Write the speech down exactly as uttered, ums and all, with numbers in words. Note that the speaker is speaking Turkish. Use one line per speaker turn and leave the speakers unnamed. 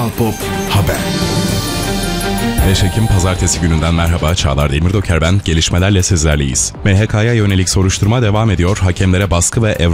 Kral Pop Haber.
beş Ekim Pazartesi gününden merhaba, Çağlar Demirdoker ben. Gelişmelerle sizlerleyiz. M H K'ya yönelik soruşturma devam ediyor. Hakemlere baskı ve